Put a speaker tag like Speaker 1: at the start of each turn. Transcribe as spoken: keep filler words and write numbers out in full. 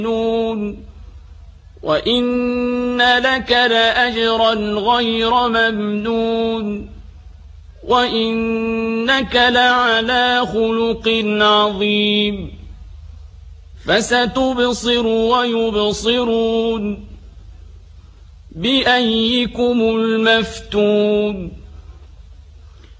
Speaker 1: وإن لك لأجرا غير ممنون وإنك لعلى خلق عظيم فستبصر ويبصرون بأيكم المفتون